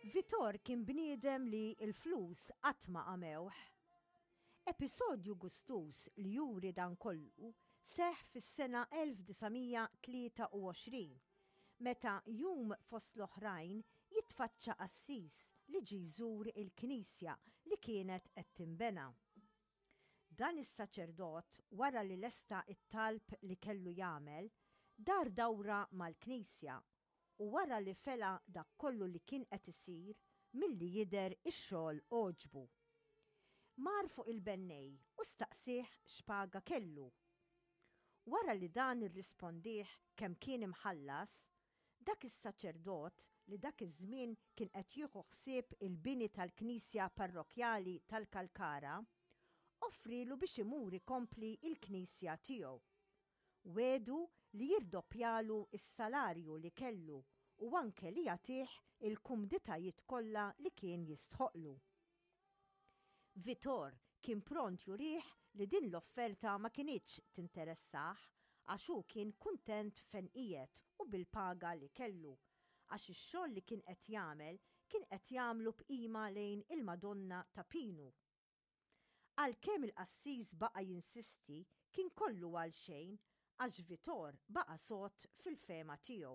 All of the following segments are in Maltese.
Vitor kien bniedem li l-flus qatt ma qamewh. Episodju gustus li juri dan kollu seħ fis-sena 1923, meta jum fost l-oħrajn jitfaċċa qassis li ġi jżur il-Knisja li kienet qed tinbena. Dan is-saċerdot wara li lesta it-talb li kellu jagħmel, dar dawra mal-Knisja u wara li fela dak kollu li kien qed isir milli jidher ix-xogħol oġbu. Mar fuq il-bennej u staqsih x'paga kellu. Wara li dan irrispondih kemm kien imħallas, dak is-saċerdot li dak iż-żmien kien qed jieħu ħsieb il-bini tal-Knisja Parrokjali tal-Kalkara, offrilu biex imur ikompli il-Knisja tiegħu. Wedu li jirdoppjalu is-salarju li kellu u anke li jagħtih il-kumditajiet kollha li kien jistħoqlu. Vitor kien pront jurih li din l-offerta ma kienitx tinteressah għax hu kien kuntent fejn qiegħed u bil-paga li kellu, għax ix-xogħol li kien qed jagħmel kien qed jagħmlu bqima lejn il-Madonna ta' Pinu. Għalkemm il-qassis baqa' jinsisti kien kollu għal xejn għax Vitor baqa' sod fil-fema tiegħu.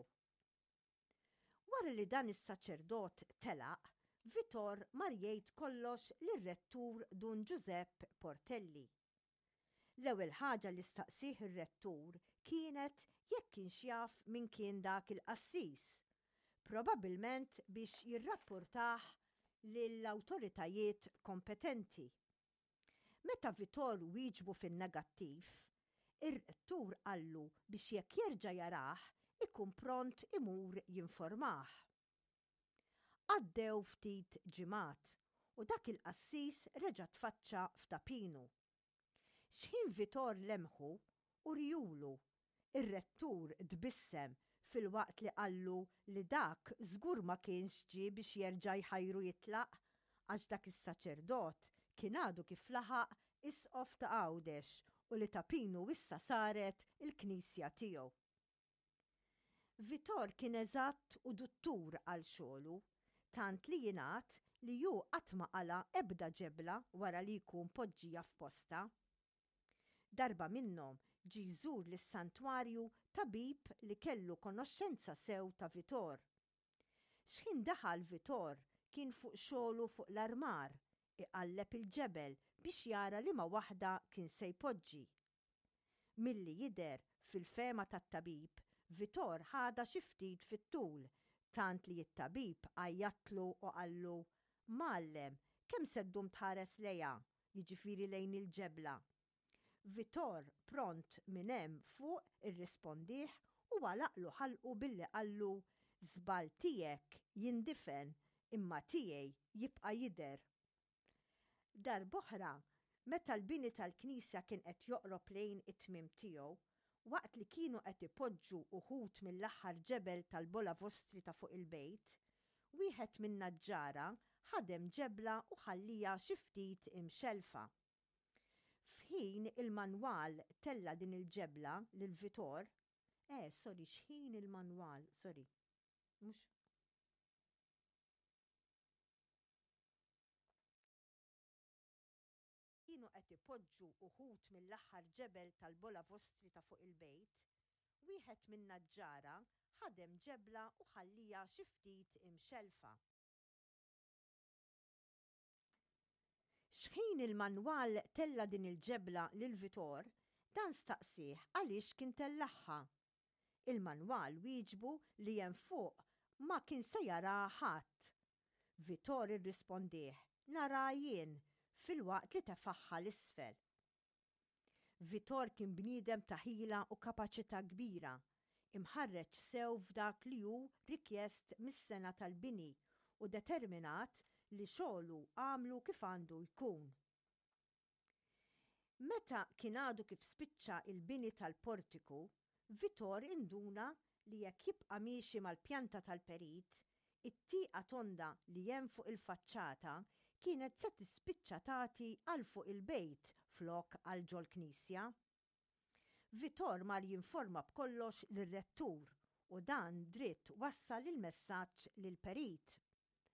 Wara li dan is-saċerdot telaq, Vitor mar jgħid kollox lir-rettur Dun Giuseppe Portelli. L-ewwel ħaġa li staqsih ir-rettur kienet jekk kienx jaf min kien dak il-qassis, probabbilment biex jirrappurtah lill-awtoritajiet kompetenti. Meta Vitor wieġbu fin-negattiv, ir-rettur qallu biex jekk jerġa' jarah ikun pront imur jinformah. Għaddew ftit ġimgħat u dak il-qassis reġa' tfaċċa f'Tapinu. X'ħin Vitor lemħu u rjulu, ir-rettur tbissem filwaqt li qallu li dak żgur ma kienx ġie biex jerġa' jħajru jitlaq għax dak is-saċerdot kien għadu kif laħaq isqof ta' Għawdex u li Tapinu issa saret il-Knisja tiegħu. Vitor kien eżatt u duttur għal xogħlu, tant li jingħad li hu qatt ma qala ebda ġebla wara li jkun poġġija f'posta. Darba minnhom ġie jżur lis-santwarju tabib li kellu konoxxenza sew ta' Vitor. X'ħin daħal Vitor kien fuq xogħlu fuq l-armar, iqalleb il-ġebel biex jara liema waħda kien se jpoġġi. Milli jidher fil-fema tat-tabib, Vitor ħada xi ftit fit-tul, tant li t-tabib għajjatlu u qallu: "Mallem, kemm se ddum tħares lejha, jiġifieri lejn il-ġebla?" Vitor pront minn hemm fuq irrispondih u għalaqlu ħalqu billi qallu: "Żball tiegħek jindifen imma tiegħi jibqa' jidher." Darb'oħra, meta l-bini tal-Knisja kien qed joqrob lejn it-tmiem tiegħu, waqt li kienu qed ipoġġu uħud mill-aħħar ġebel tal-Bola Vostri ta' fuq il-bejt, wieħed min-naġġara ħadem ġebla u ħallija xi ftit imxelfa. F'ħin il-manwal tella din il-ġebla lil Vitor, x'ħin il-manwal, mhux kienu qed ipoġġu uħud mill-aħħar ġebel tal-Bola Vostri ta' fuq il-bejt, wieħed min-naġġara ħadem ġebla u ħallija xi ftit imxelfa. X'ħin il-manwal tella din il-ġebla lil Vitor, dan staqsih għaliex kien tellaħħa. Il-manwal wieġbu li hemm fuq ma kien se jara ħadd. Vitor irrispondih: "Nara jien," filwaqt li tefaħħa l-isfel. Vitor kien bniedem ta' ħila u kapaċità kbira, imħarreġ sew f'dak li hu rikjest mis-sena tal-bini u determinat li xogħlu għamlu kif għandu jkun. Meta kien għadu kif spiċċa il-bini tal-portiku, Vitor induna li jekk jibqa' miexi mal-pjanta tal-perit, it-tieqa tonda li hemm fuq il-faċċata kienet se tispiċċa tagħti għal fuq il-bejt flok għal ġol Knisja. Vitor mar jinforma b'kollox lir-rettur u dan dritt wassal il-messaġġ lil perit.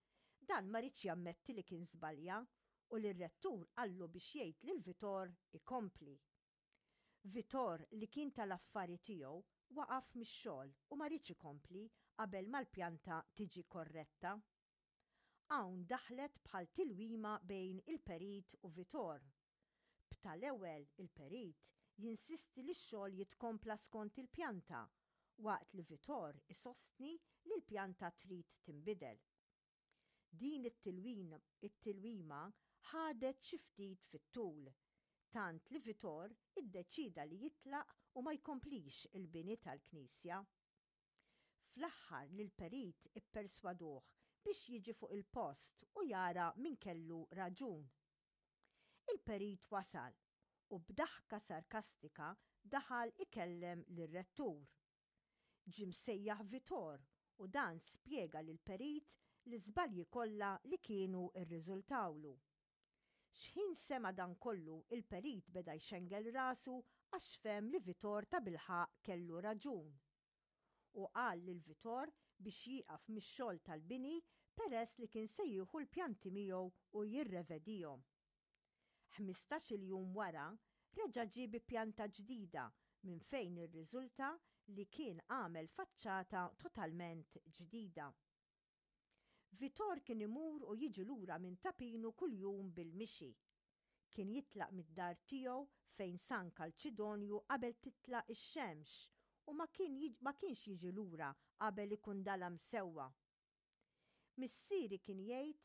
Dan ma rridx jammetti li kien żbalja u l-rettur qallu biex jgħid lil Vitor ikompli. Vitor li kien tal-affari tiegħu waqaf mix-xogħol u ma rridx ikompli qabel ma l-pjanta tiġi korretta. Hawn daħlet bħal tilwima bejn il-Perit u Vitor. B'tal-ewwel il-Perit jinsisti li x-xogħol jitkompla skont il-pjanta, waqt li Vitor isostni li l-pjanta trid tinbidel. Din it-tilwima ħadet xi ftit fit-tul, tant li Vitor iddeċida li jitlaq u ma jkomplix il-bini tal-Knisja. Fl-aħħar li l-Perit ipperswaduh biex jiġi fuq il-post u jara min kellu raġun. Il-Perit wasal u b'daħka sarkastika daħal ikellem lir-rettur. Ġie msejjaħ Vitor u dan spjega lill-Perit l-iżbalji kollha li kienu rriżultawlu. X'ħin sema dan kollu il-Perit beda jxengel rasu għax fehem li Vitor ta' bilħaq kellu raġun. U qal lil Vitor biex jieqaf mix-xogħol tal-bini peress li kien se jieħu l-pjanti miegħu u jirrevedihom. 15-il jum wara reġa' ġie bi pjanta ġdida minn fejn irriżulta li kien għamel faċċata totalment ġdida. Vitor kien imur u jiġi lura minn Tapinu kuljum bil-mixi. Kien jitlaq mid-dar tiegħu fejn san Kalċidonju qabel titlaq ix-xemx u ma kienx jiġi lura qabel ikun dalam sewwa. Missieri kien jgħid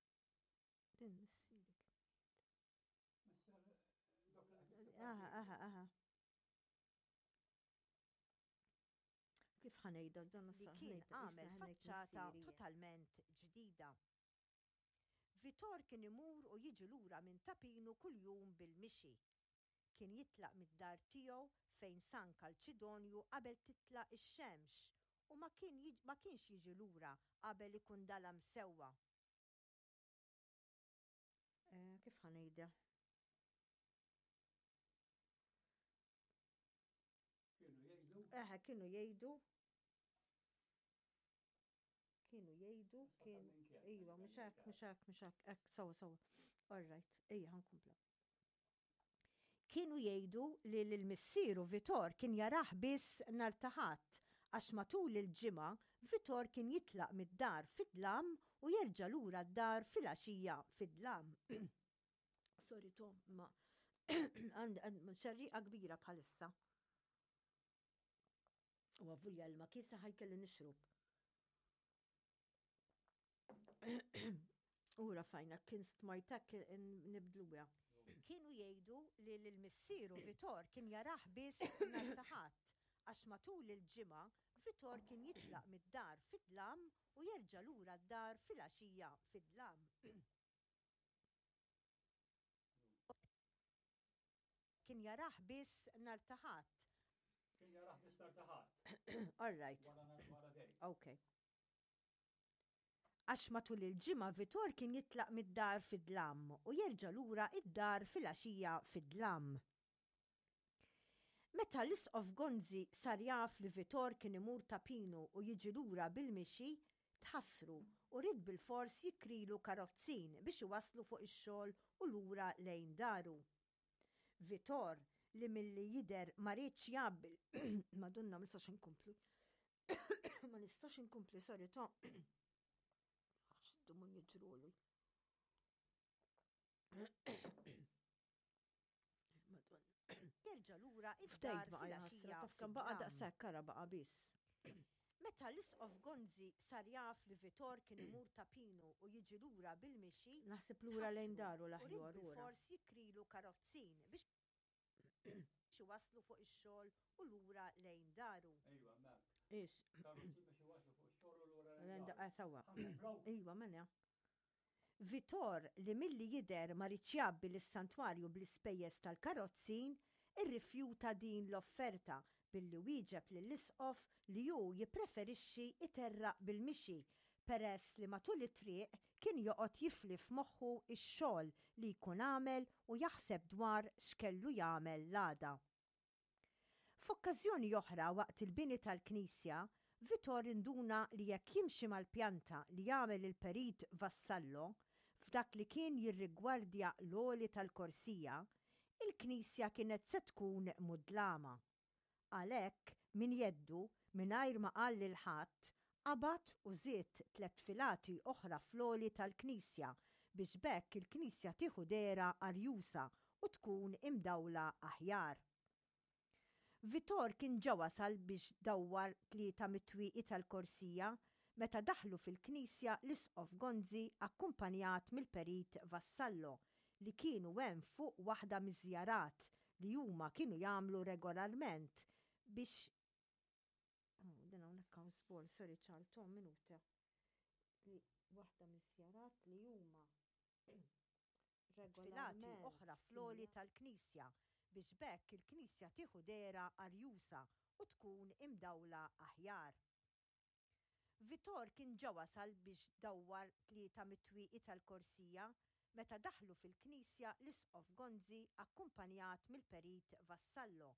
kif ħanejda li kien għamel faċċata totalment ġdida. Vitor kien imur u jiġi lura minn Tapinu kuljum bil-mixi. Kien jitlaq mid-dar tiegħu fejn san Kalċidonju qabel titlaq ix-xemx u ma kienx jiġi lura qabel ikun dalam sewwa. Kif ħanejda? Kienu jgħidu iva mhux hekk sewa. All right, ejja ħankompla. Kienu jgħidu li l-missieru Vitor kien jarah biss nhar ta' Ħadd għax matul il-ġimgħa Vitor kien jitlaq mid-dar fid-dlam u jerġa' lura d-dar fil-għaxija fid-dlam. Sorry Tom, ma għandi xerriqa kbira bħalissa. U għavulja l-ma kisa ħajkelli nixrub. Ura fajna kien stmajtak nibdluja. Kienu jgħidu li l-missieru Vitor kien jarah biss nhar ta' Ħadd għax matul il-ġimgħa Vitor kien jitlaq mid-dar fid-dlam u jerġa' lura d-dar fil-għaxija fid-dlam. Kien jarah biss nhar ta' Ħadd. Kien jarah biss nhar ta' Ħadd. All right. Wara dej. Okay. Għax matul il-ġimgħa Vitor kien jitlaq mid-dar fid-dlam u jerġa' lura id-dar fil-għaxija fid-dlam. Meta l-isqof Gonzi sar jaf li Vitor kien imur Tapinu u jiġi lura bil-mixi, tħassru u rid bil-fors jikrilu karozzin biex iwasslu fuq ix-xogħol u lura lejn daru. Vitor li milli jidher ma rridx jabbil Madonna ma nistax inkompli. Ma nistax inkompli, sorry to. X'dumun jiġrulu. Madonna. Jerġa' lura id-dar fil-għaxija f'kan baqa' daqshekk kara baqa' biss. Meta l-isqof Gonzi sar jaf li Vitor kien imur Tapinu u jiġi lura bil-mixi, naħseb lura lejn daru l-aħjar ura. Forsi jikrilu karozzin biex iwasslu fuq ix-xogħol u lura lejn daru. Ejwa, mek. Ix. Karozzin biex iwasslu fuq ix-xogħol u lura lejn daru. Sewwa. Ejwa, mela. Vitor li milli jidher ma rridx jabbi lis-santwarju bl-ispejjeż tal-karozzin, irrifjuta din l-offerta billi wieġeb lill-isqof li hu jippreferixxi iterraq bil-mixi peress li matul it-triq kien joqgħod jifli f'moħħu x-xogħol li jkun għamel u jaħseb dwar x'kellu jagħmel l-għada. F'okkażjoni oħra waqt il-bini tal-Knisja, Vitor induna li jekk jimxi mal-pjanta li jagħmel il-perit Vassallo f'dak li kien jirrigwardja l-għoli tal-korsija, il-Knisja kienet se tkun mudlama. Għalhekk min jeddu mingħajr ma qal lil ħadd qabad u żied 3 filati oħra fl-għoli tal-Knisja biex bekk il-Knisja tieħu dera arjusa u tkun imdawla aħjar. Vitor kien ġa wasal biex dawwar 3 mit-twieqi tal-korsija meta daħlu fil-Knisja l-Isqof Gonzi akkumpanjat mill-perit Vassallo li kienu hemm fuq waħda miż-żjarat li huma kienu jagħmlu regolarment biex din hawnhekk hawn żball, sorry ċartom minuta. Li waħda miż-żjarat li huma filati oħra fl-għoli tal-Knisja biex bekk il-Knisja tieħu dera arjusa u tkun imdawla aħjar. Vitor kien ġa wasal biex dawwar 3 mit-twieqi tal-korsija meta daħlu fil-Knisja l-Isqof Gonzi akkumpanjat mill-perit Vassallo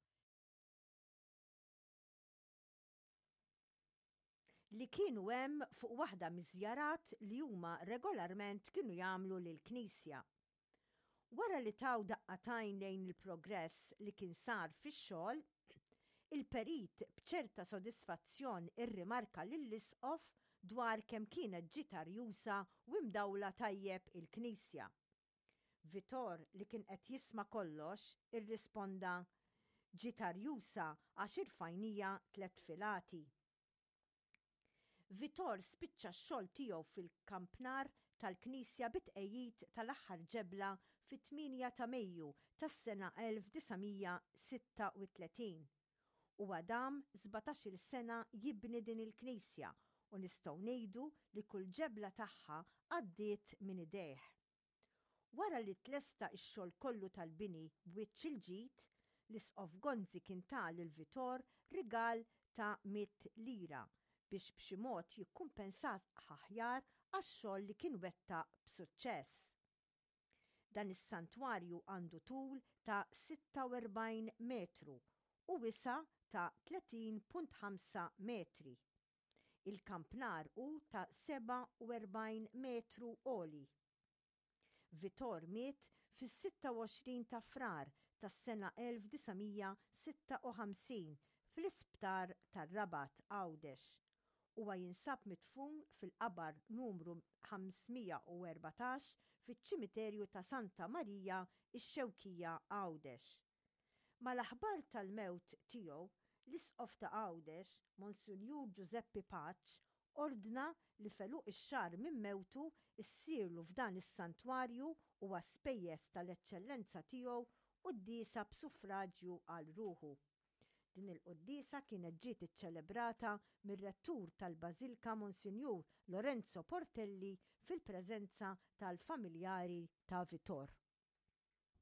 li kienu hemm fuq waħda miż-żjarat li huma regolarment kienu jagħmlu lill-Knisja. Wara li taw daqqatajn lejn il-progress li kien sar fix-xogħol, il-perit b'ċerta sodisfazzjon irrimarka lill-Isqof dwar kemm kienet ġiet arjusa u mdawla tajjeb il-Knisja. Vitor li kien qed jisma' kollox irrisponda ġiet arjusa għax irfajnija 3 filati. Vitor spiċċa x-xogħol tiegħu fil-kampnar tal-Knisja bit-tqejjid tal-aħħar ġebla fit-8 ta' Mejju tas-sena 1936. U għadam 17-il sena jibni din il-Knisja u nistgħu ngħidu li kull ġebla tagħha għaddiet minn idejh. Wara li tlesta x-xogħol kollu tal-bini b'wiċċ il-ġid, l-Isqof Gonzi kien ta' lil Vitor rigal ta' 100 lira biex b'xi mod jikkumpensat aħjar għax-xogħol li kien wettaq b'suċċess. Dan is-santwarju għandu tul ta' 46 metru u wisa ta' 30.5 metri. Il-kampnar hu ta' 47 metru għoli. Vitor miet fis-26 ta' Frar tas-sena 1956 fl-Isptar tar-Rabat Għawdex. Huwa jinsab midfun fil-qabar numru 514 fiċ-ċimiterju ta' Santa Marija ix-Xewkija Għawdex. Mal-aħbar tal-mewt tiegħu, l-Isqof ta' Għawdex, Monsinjur Giuseppe Paċ, ordna li feluq ix-xahar minn mewtu issirlu f'dan is-santwarju u għaspejjeż tal-eċċellenza tiegħu qudiesa b'suffraġġju għal ruħu. Din il-qudiesa kienet ġiet iċċelebrata mir-rettur tal-Bażilika Monsinjur Lorenzo Portelli fil-preżenza tal-familjari ta' Vitor.